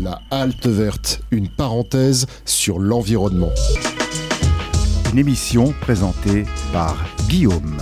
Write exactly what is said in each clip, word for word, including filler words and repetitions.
La halte verte, une parenthèse sur l'environnement. Une émission présentée par Guillaume.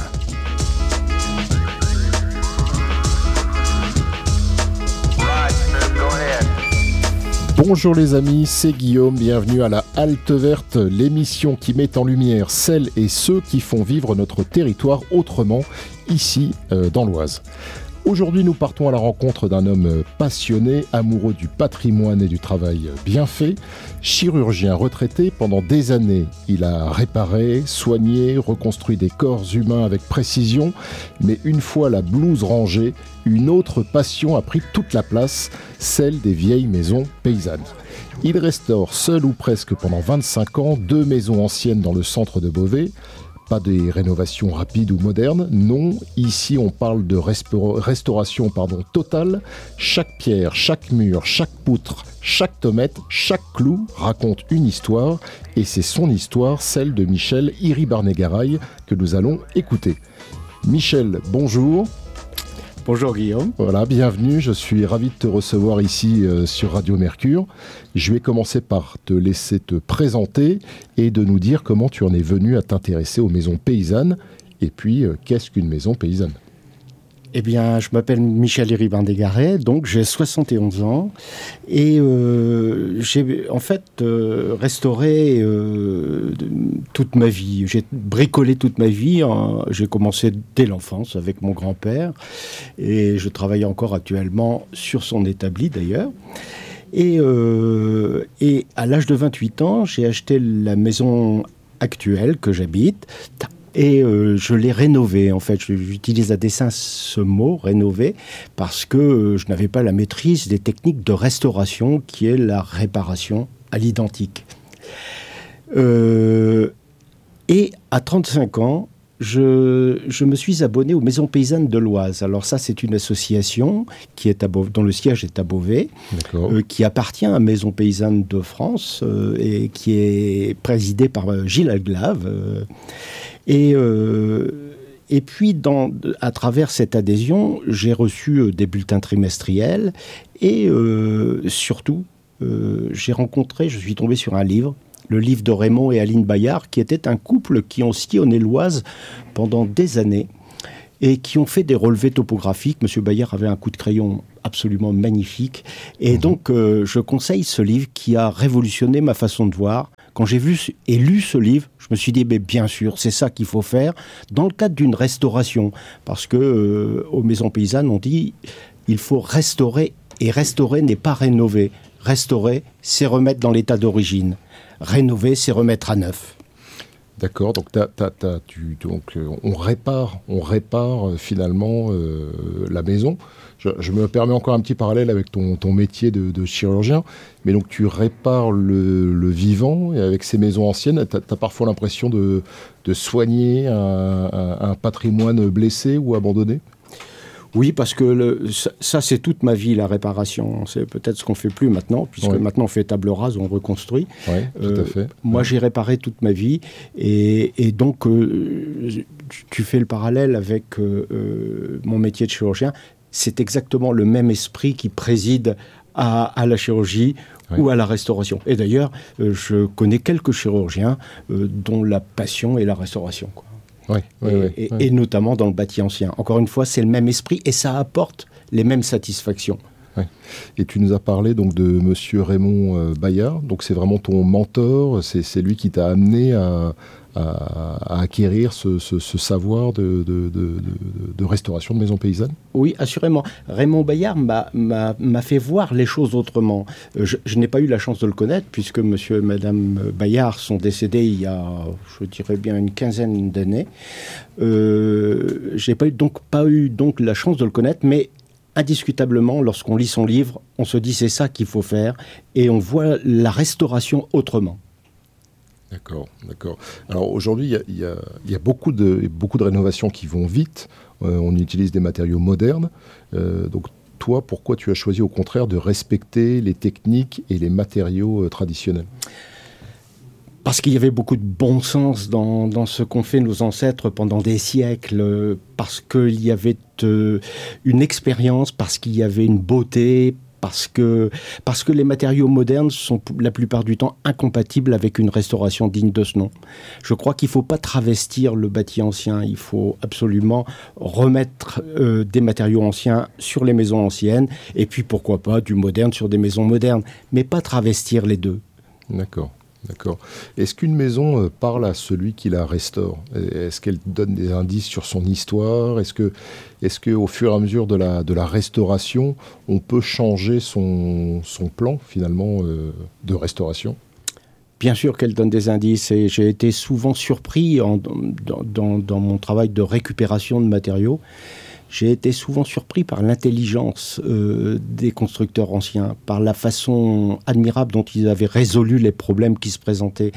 Bonjour les amis, c'est Guillaume, bienvenue à la Halte Verte, l'émission qui met en lumière celles et ceux qui font vivre notre territoire autrement, ici euh, dans l'Oise. Aujourd'hui, nous partons à la rencontre d'un homme passionné, amoureux du patrimoine et du travail bien fait. Chirurgien retraité, pendant des années, il a réparé, soigné, reconstruit des corps humains avec précision. Mais une fois la blouse rangée, une autre passion a pris toute la place, celle des vieilles maisons paysannes. Il restaure seul ou presque pendant vingt-cinq ans deux maisons anciennes dans le centre de Beauvais. Pas des rénovations rapides ou modernes, non, ici on parle de respo- restauration pardon, totale. Chaque pierre, chaque mur, chaque poutre, chaque tomate, chaque clou raconte une histoire, et c'est son histoire, celle de Michel Iribarné-Garay, que nous allons écouter. Michel, bonjour. Bonjour Guillaume. Voilà, bienvenue, je suis ravi de te recevoir ici euh, sur Radio Mercure. Je vais commencer par te laisser te présenter et de nous dire comment tu en es venu à t'intéresser aux maisons paysannes et puis euh, qu'est-ce qu'une maison paysanne ? Eh bien, je m'appelle Michel Iribarné-Garay, donc j'ai soixante et onze ans et euh, j'ai en fait euh, restauré euh, toute ma vie. J'ai bricolé toute ma vie. Hein. J'ai commencé dès l'enfance avec mon grand-père et je travaille encore actuellement sur son établi d'ailleurs. Et, euh, et à l'âge de vingt-huit ans, j'ai acheté la maison actuelle que j'habite. Et euh, je l'ai rénové, en fait. J'utilise à dessein ce mot, rénové, parce que euh, je n'avais pas la maîtrise des techniques de restauration, qui est la réparation à l'identique. Euh, et à trente-cinq ans, je, je me suis abonné aux Maisons Paysannes de l'Oise. Alors ça, c'est une association qui est à Beauvais, dont le siège est à Beauvais, euh, qui appartient à Maisons Paysannes de France euh, et qui est présidée par euh, Gilles Alglave. Euh, Et, euh, et puis, dans, à travers cette adhésion, j'ai reçu euh, des bulletins trimestriels et euh, surtout, euh, j'ai rencontré, je suis tombé sur un livre, le livre de Raymond et Aline Bayard, qui était un couple qui ont sillonné l'Oise pendant des années et qui ont fait des relevés topographiques. Monsieur Bayard avait un coup de crayon absolument magnifique. Et donc, euh, je conseille ce livre qui a révolutionné ma façon de voir. Quand j'ai vu et lu ce livre, je me suis dit, mais bien sûr, c'est ça qu'il faut faire dans le cadre d'une restauration. Parce que euh, aux maisons paysannes, on dit, il faut restaurer. Et restaurer n'est pas rénover. Restaurer, c'est remettre dans l'état d'origine. Rénover, c'est remettre à neuf. D'accord, donc, t'as, t'as, t'as, tu, donc euh, on répare, on répare euh, finalement euh, la maison. Je, je me permets encore un petit parallèle avec ton, ton métier de, de chirurgien, mais donc tu répares le, le vivant, et avec ces maisons anciennes, t'as, t'as parfois l'impression de, de soigner un, un, un patrimoine blessé ou abandonné ? Oui, parce que le, ça, ça, c'est toute ma vie, la réparation. C'est peut-être ce qu'on ne fait plus maintenant, puisque oui. Maintenant, on fait table rase, on reconstruit. Oui, tout euh, à fait. Moi, ouais. j'ai réparé toute ma vie. Et, et donc, euh, tu fais le parallèle avec euh, mon métier de chirurgien. C'est exactement le même esprit qui préside à, à la chirurgie oui. ou à la restauration. Et d'ailleurs, euh, je connais quelques chirurgiens euh, dont la passion est la restauration, quoi. Oui, oui, et, oui, et, oui. et notamment dans le bâti ancien. Encore une fois, c'est le même esprit et ça apporte les mêmes satisfactions. Oui. Et tu nous as parlé donc de Monsieur Raymond euh, Bayard. Donc c'est vraiment ton mentor, c'est, c'est lui qui t'a amené à, à, à acquérir ce, ce, ce savoir de, de, de, de, de restauration de maisons paysannes ? Oui, assurément. Raymond Bayard m'a, m'a, m'a fait voir les choses autrement. Je, je n'ai pas eu la chance de le connaître puisque Monsieur et Madame Bayard sont décédés il y a, je dirais bien, une quinzaine d'années. Euh, je n'ai pas eu, donc, pas eu donc la chance de le connaître, mais indiscutablement, lorsqu'on lit son livre, on se dit c'est ça qu'il faut faire et on voit la restauration autrement. D'accord, d'accord. Alors aujourd'hui, il y a, il y a, il y a beaucoup, de, beaucoup de rénovations qui vont vite. Euh, on utilise des matériaux modernes. Euh, donc toi, pourquoi tu as choisi au contraire de respecter les techniques et les matériaux euh, traditionnels ? Parce qu'il y avait beaucoup de bon sens dans, dans ce qu'ont fait nos ancêtres pendant des siècles, parce qu'il y avait euh, une expérience, parce qu'il y avait une beauté, parce que, parce que les matériaux modernes sont la plupart du temps incompatibles avec une restauration digne de ce nom. Je crois qu'il ne faut pas travestir le bâti ancien, il faut absolument remettre euh, des matériaux anciens sur les maisons anciennes, et puis pourquoi pas du moderne sur des maisons modernes, mais pas travestir les deux. D'accord. D'accord. Est-ce qu'une maison euh, parle à celui qui la restaure ? Est-ce qu'elle donne des indices sur son histoire ? Est-ce que, est-ce qu'au fur et à mesure de la, de la restauration, on peut changer son, son plan, finalement, euh, de restauration ? Bien sûr qu'elle donne des indices, et j'ai été souvent surpris en, dans, dans, dans mon travail de récupération de matériaux. J'ai été souvent surpris par l'intelligence euh, des constructeurs anciens, par la façon admirable dont ils avaient résolu les problèmes qui se présentaient.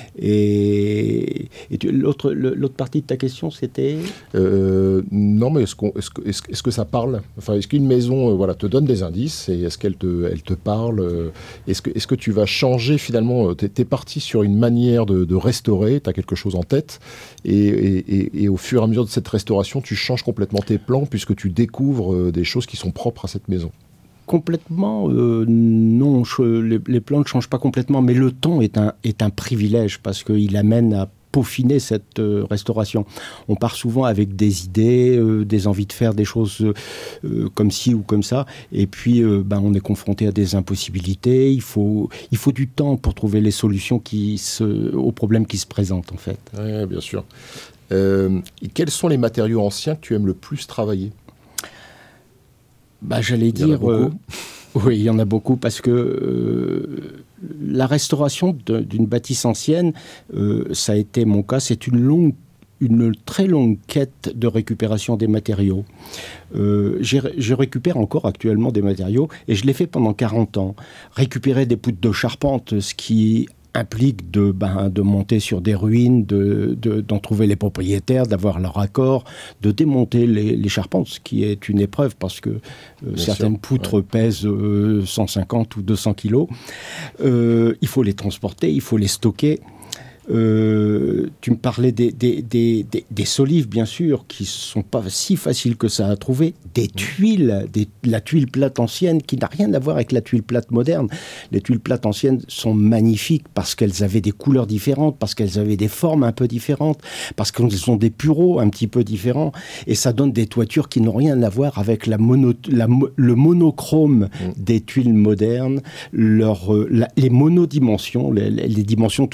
Et, et tu, l'autre, le, l'autre partie de ta question, c'était euh, Non, mais est-ce, qu'on, est-ce, que, est-ce, est-ce que ça parle ? Enfin, est-ce qu'une maison euh, voilà, te donne des indices et est-ce qu'elle te, elle te parle ? Est-ce que, est-ce que tu vas changer finalement ? Tu es parti sur une manière de, de restaurer, tu as quelque chose en tête et, et, et, et au fur et à mesure de cette restauration, tu changes complètement tes plans puisque tu découvres euh, des choses qui sont propres à cette maison. Complètement, euh, non, je, les, les plans ne changent pas complètement, mais le temps est un, est un privilège parce qu'il amène à peaufiner cette euh, restauration. On part souvent avec des idées, euh, des envies de faire des choses euh, comme ci ou comme ça, et puis euh, ben, on est confronté à des impossibilités. Il faut, il faut du temps pour trouver les solutions qui se, aux problèmes qui se présentent, en fait. Oui, bien sûr. Euh, et quels sont les matériaux anciens que tu aimes le plus travailler ? Bah, j'allais dire, euh, oui, il y en a beaucoup parce que euh, la restauration de, d'une bâtisse ancienne, euh, ça a été mon cas, c'est une longue, une très longue quête de récupération des matériaux. Euh, j'ai, je récupère encore actuellement des matériaux et je l'ai fait pendant quarante ans. Récupérer des poutres de charpente, ce qui implique de, ben, de monter sur des ruines, de, de, d'en trouver les propriétaires, d'avoir leur accord, de démonter les, les charpentes, ce qui est une épreuve parce que euh, certaines sûr, poutres ouais. pèsent euh, cent cinquante ou deux cents kilos. Euh, il faut les transporter, il faut les stocker. Euh, tu me parlais des, des, des, des, des solives, bien sûr, qui ne sont pas si faciles que ça à trouver. Des tuiles, des, la tuile plate ancienne, qui n'a rien à voir avec la tuile plate moderne. Les tuiles plates anciennes sont magnifiques parce qu'elles avaient des couleurs différentes, parce qu'elles avaient des formes un peu différentes, parce qu'elles ont des bureaux un petit peu différents. Et ça donne des toitures qui n'ont rien à voir avec la mono, la, le monochrome mmh. des tuiles modernes, leur, la, les monodimensions, les, les dimensions